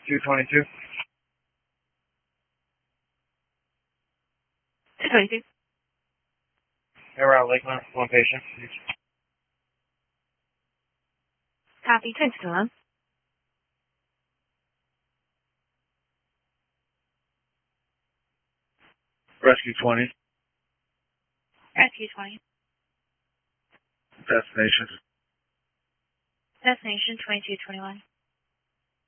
222. 222. Around Lakeland, one patient. Copy, 10-1. Rescue 20. Rescue 20. Destination. Destination 2221.